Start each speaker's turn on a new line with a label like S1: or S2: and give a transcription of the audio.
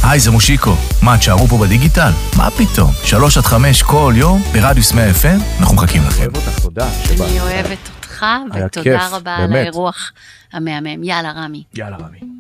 S1: היי, זה מושיקו. מה, תשארו פה בדיגיטל? מה פתאום? 3-5 כל יום ברדיוס 100 FM, אנחנו מחכים לכם.
S2: אוהב אותך, תודה שבאת.
S3: אני אוהבת אותך, ותודה רבה על האירוח המהמם. יאללה, רמי.
S1: יאללה, רמי.